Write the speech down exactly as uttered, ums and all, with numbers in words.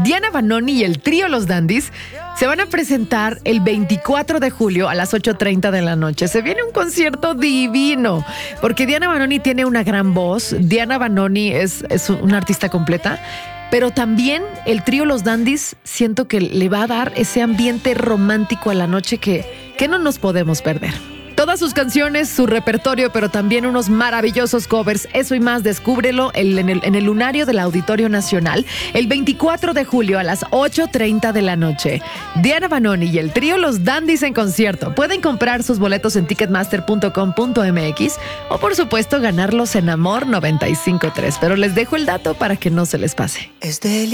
Diana Vanoni y el trío Los Dandies se van a presentar el veinticuatro de julio a las ocho treinta de la noche. Se viene un concierto divino, porque Diana Vanoni tiene una gran voz. Diana Vanoni es, es una artista completa, pero también el trío Los Dandies siento que le va a dar ese ambiente romántico a la noche que, que no nos podemos perder. Todas sus canciones, su repertorio, pero también unos maravillosos covers. Eso y más, descúbrelo el, en, el, en el lunario del Auditorio Nacional el veinticuatro de julio a las ocho treinta de la noche. Diana Vanoni y el trío Los Dandies en concierto. Pueden comprar sus boletos en ticketmaster punto com punto m x o por supuesto ganarlos en Amor noventa y cinco punto tres. Pero les dejo el dato para que no se les pase. Es del